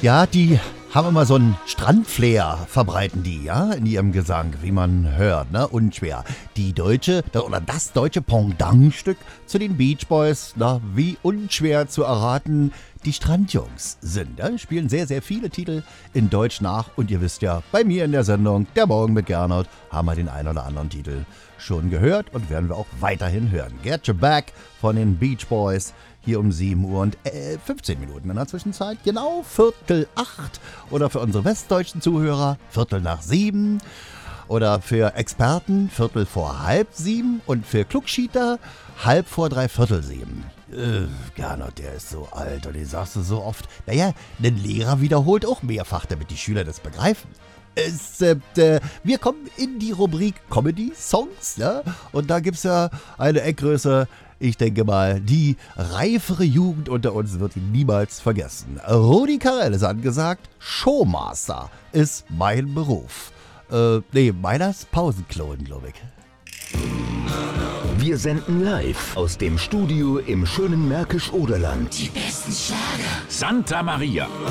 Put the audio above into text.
Ja, die haben immer so einen Strandflair, verbreiten die, ja, in ihrem Gesang, wie man hört, ne, unschwer. Das deutsche Pendantstück zu den Beach Boys, na, wie unschwer zu erraten, die Strandjungs sind, ja, spielen sehr, sehr viele Titel in Deutsch nach und ihr wisst ja, bei mir in der Sendung, der Morgen mit Gernot, haben wir den einen oder anderen Titel schon gehört und werden wir auch weiterhin hören. Get You Back von den Beach Boys, hier um 7 Uhr und 15 Minuten in der Zwischenzeit, genau 7:45 oder für unsere westdeutschen Zuhörer 6:45 oder für Experten 6:45 und für Klugschieter 6:45. Gernot, der ist so alt und den sagst du so oft. Naja, ein Lehrer wiederholt auch mehrfach, damit die Schüler das begreifen. Wir kommen in die Rubrik Comedy-Songs, ja? Und da gibt's ja eine Eckgröße. Ich denke mal, die reifere Jugend unter uns wird ihn niemals vergessen. Rudi Carrell ist angesagt. Showmaster ist mein Beruf. Meiner ist Pausenklonen, glaube ich. Wir senden live aus dem Studio im schönen Märkisch-Oderland. Die besten Schlager. Santa Maria.